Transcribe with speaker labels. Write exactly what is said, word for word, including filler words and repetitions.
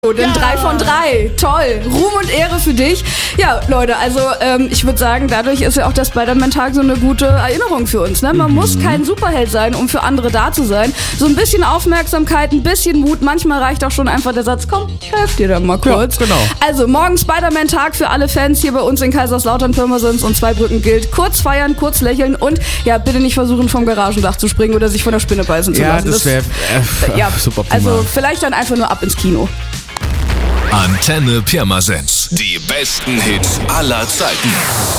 Speaker 1: Denn ja. drei von drei, toll, Ruhm und Ehre für dich. Ja, Leute, also ähm, ich würde sagen, dadurch ist ja auch der Spider-Man-Tag so eine gute Erinnerung für uns. Ne? Man mhm. muss kein Superheld sein, um für andere da zu sein. So ein bisschen Aufmerksamkeit, ein bisschen Mut, manchmal reicht auch schon einfach der Satz, komm, ich helfe dir dann mal kurz.
Speaker 2: Ja, genau.
Speaker 1: Also morgen Spider-Man-Tag für alle Fans hier bei uns in Kaiserslautern, Pirmasens und Zweibrücken gilt. Kurz feiern, kurz lächeln und ja, bitte nicht versuchen vom Garagendach zu springen oder sich von der Spinne beißen zu
Speaker 2: ja,
Speaker 1: lassen.
Speaker 2: Das wäre äh,
Speaker 1: ja,
Speaker 2: super.
Speaker 1: Also vielleicht dann einfach nur ab ins Kino.
Speaker 3: Antenne Pirmasens. Die besten Hits aller Zeiten.